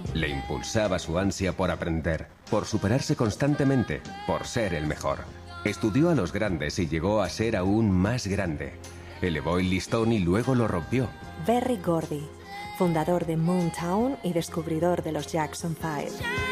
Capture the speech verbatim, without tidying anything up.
Le impulsaba su ansia por aprender, por superarse constantemente, por ser el mejor. Estudió a los grandes y llegó a ser aún más grande. Elevó el listón y luego lo rompió. Berry Gordy, fundador de Moontown y descubridor de los Jackson Five.